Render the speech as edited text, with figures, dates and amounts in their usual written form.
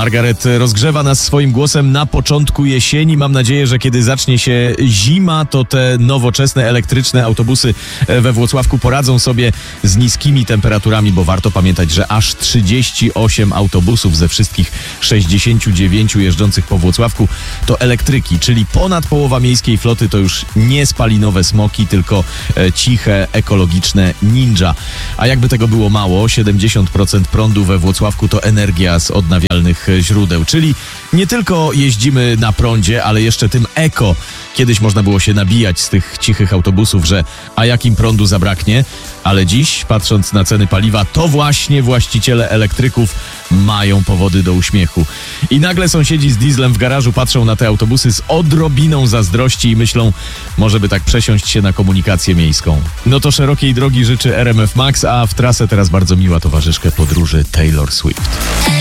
Margaret rozgrzewa nas swoim głosem na początku jesieni. Mam nadzieję, że kiedy zacznie się zima, to te nowoczesne, elektryczne autobusy we Włocławku poradzą sobie z niskimi temperaturami, bo warto pamiętać, że aż 38 autobusów ze wszystkich 69 jeżdżących po Włocławku to elektryki, czyli ponad połowa miejskiej floty to już nie spalinowe smoki, tylko ciche, ekologiczne Ninja. A jakby tego było mało, 70% prądu we Włocławku to energia z odnawialnych źródeł, czyli nie tylko jeździmy na prądzie, ale jeszcze tym eko. Kiedyś można było się nabijać z tych cichych autobusów, że a jak im prądu zabraknie, ale dziś, patrząc na ceny paliwa, to właśnie właściciele elektryków mają powody do uśmiechu. I nagle sąsiedzi z dieslem w garażu patrzą na te autobusy z odrobiną zazdrości i myślą, może by tak przesiąść się na komunikację miejską. No to szerokiej drogi życzy RMF Max, a w trasę teraz bardzo miła towarzyszka podróży Taylor Swift.